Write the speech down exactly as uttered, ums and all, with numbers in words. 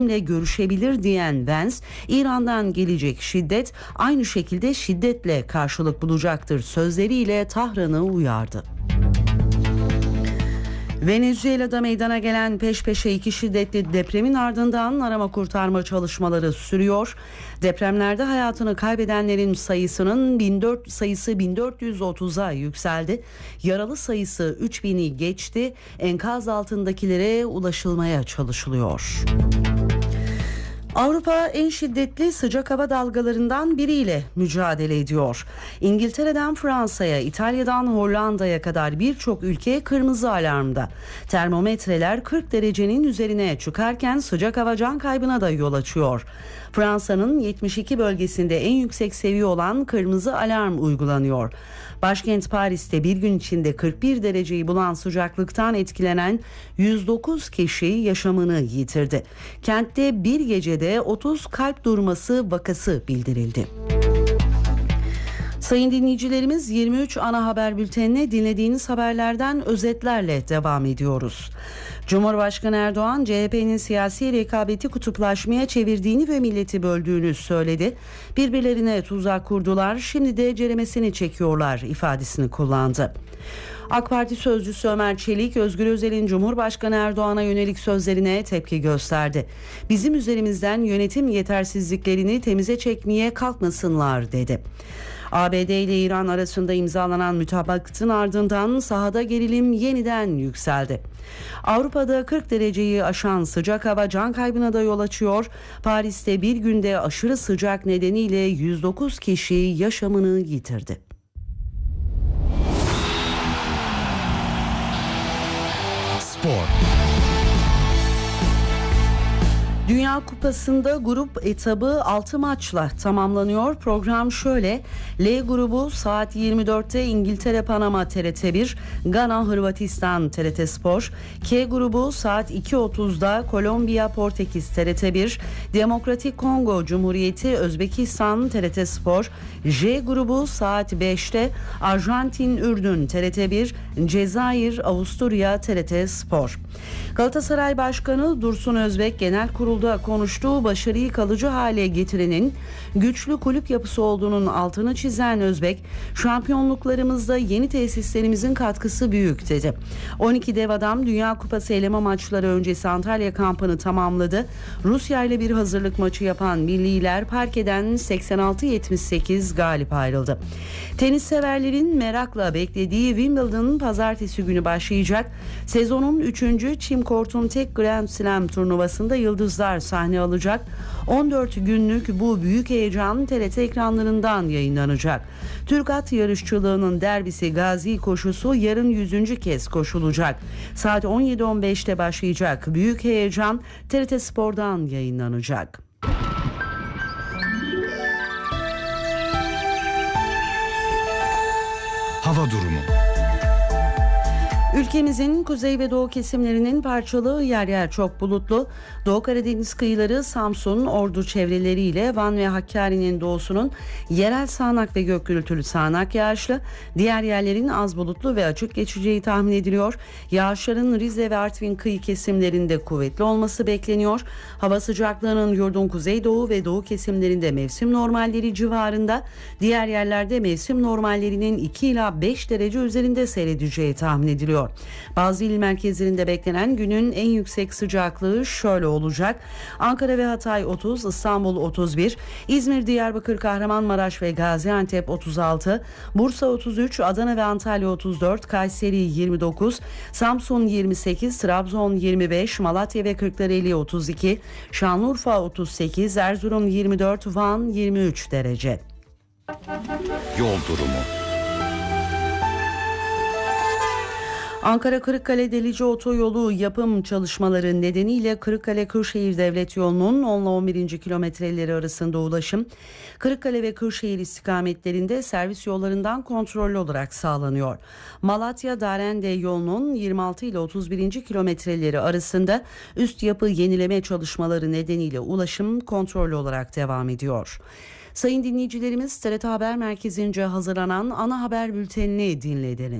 ile görüşebilir diyen Vance, İran'dan gelecek şiddet aynı şekilde şiddetle karşılık bulacaktır sözleriyle Tahran'ı uyardı. Venezuela'da meydana gelen peş peşe iki şiddetli depremin ardından arama kurtarma çalışmaları sürüyor. Depremlerde hayatını kaybedenlerin sayısının bin dört yüz sayısı bin dört yüz otuza yükseldi. Yaralı sayısı üç bini geçti. Enkaz altındakilere ulaşılmaya çalışılıyor. Avrupa en şiddetli sıcak hava dalgalarından biriyle mücadele ediyor. İngiltere'den Fransa'ya, İtalya'dan Hollanda'ya kadar birçok ülke kırmızı alarmda. Termometreler kırk derecenin üzerine çıkarken sıcak hava can kaybına da yol açıyor. Fransa'nın yetmiş iki bölgesinde en yüksek seviye olan kırmızı alarm uygulanıyor. Başkent Paris'te bir gün içinde kırk bir dereceyi bulan sıcaklıktan etkilenen yüz dokuz kişi yaşamını yitirdi. Kentte bir gecede otuz kalp durması vakası bildirildi. Sayın dinleyicilerimiz, yirmi üç ana haber bültenine dinlediğiniz haberlerden özetlerle devam ediyoruz. Cumhurbaşkanı Erdoğan, C H P'nin siyasi rekabeti kutuplaşmaya çevirdiğini ve milleti böldüğünü söyledi. Birbirlerine tuzak kurdular, şimdi de ceremesini çekiyorlar ifadesini kullandı. AK Parti sözcüsü Ömer Çelik, Özgür Özel'in Cumhurbaşkanı Erdoğan'a yönelik sözlerine tepki gösterdi. Bizim üzerimizden yönetim yetersizliklerini temize çekmeye kalkmasınlar dedi. A B D ile İran arasında imzalanan mutabakatın ardından sahada gerilim yeniden yükseldi. Avrupa'da kırk dereceyi aşan sıcak hava can kaybına da yol açıyor. Paris'te bir günde aşırı sıcak nedeniyle yüz dokuz kişi yaşamını yitirdi. Spor. Dünya Kupası'nda grup etabı altı maçla tamamlanıyor. Program şöyle: L grubu saat yirmi dörtte İngiltere Panama T R T bir, Gana Hırvatistan T R T Spor. K grubu saat iki otuzda Kolombiya Portekiz T R T bir, Demokratik Kongo Cumhuriyeti Özbekistan T R T Spor. J grubu saat beşte Arjantin Ürdün T R T bir, Cezayir Avusturya T R T Spor. Galatasaray Başkanı Dursun Özbek genel kurulda konuştuğu başarıyı kalıcı hale getirenin güçlü kulüp yapısı olduğunun altını çizen Özbek, şampiyonluklarımızda yeni tesislerimizin katkısı büyük dedi. on iki dev adam Dünya Kupası eleme maçları öncesi Antalya kampını tamamladı. Rusya ile bir hazırlık maçı yapan milliler parkeden seksen altı yetmiş sekiz galip ayrıldı. Tenis severlerin merakla beklediği Wimbledon pazartesi günü başlayacak. Sezonun üçüncü çim kortun tek Grand Slam turnuvasında yıldızlar sahne alacak. on dört günlük bu büyük heyecan T R T ekranlarından yayınlanacak. Türk at yarışçılığının derbisi Gazi koşusu yarın yüzüncü kez koşulacak. Saat on yedi on beşte başlayacak büyük heyecan T R T Spor'dan yayınlanacak. Hava durumu. Ülkemizin kuzey ve doğu kesimlerinin parçalı, yer yer çok bulutlu. Doğu Karadeniz kıyıları, Samsun, Ordu çevreleriyle Van ve Hakkari'nin doğusunun yerel sağanak ve gök gürültülü sağanak yağışlı. Diğer yerlerin az bulutlu ve açık geçeceği tahmin ediliyor. Yağışların Rize ve Artvin kıyı kesimlerinde kuvvetli olması bekleniyor. Hava sıcaklığının yurdun kuzeydoğu ve doğu kesimlerinde mevsim normalleri civarında, diğer yerlerde mevsim normallerinin iki ila beş derece üzerinde seyredeceği tahmin ediliyor. Bazı il merkezlerinde beklenen günün en yüksek sıcaklığı şöyle olacak: Ankara ve Hatay otuz, İstanbul otuz bir, İzmir, Diyarbakır, Kahramanmaraş ve Gaziantep otuz altı, Bursa otuz üç, Adana ve Antalya otuz dört, Kayseri yirmi dokuz, Samsun yirmi sekiz, Trabzon yirmi beş, Malatya ve Kırklareli otuz iki, Şanlıurfa otuz sekiz, Erzurum yirmi dört, Van yirmi üç derece. Yol durumu. Ankara-Kırıkkale Delice Otoyolu yapım çalışmaları nedeniyle Kırıkkale-Kırşehir Devlet Yolu'nun on ile on birinci kilometreleri arasında ulaşım, Kırıkkale ve Kırşehir istikametlerinde servis yollarından kontrollü olarak sağlanıyor. Malatya-Darende yolunun yirmi altı ile otuz birinci kilometreleri arasında üst yapı yenileme çalışmaları nedeniyle ulaşım kontrollü olarak devam ediyor. Sayın dinleyicilerimiz, T R T Haber Merkezi'nce hazırlanan ana haber bültenini dinlediniz.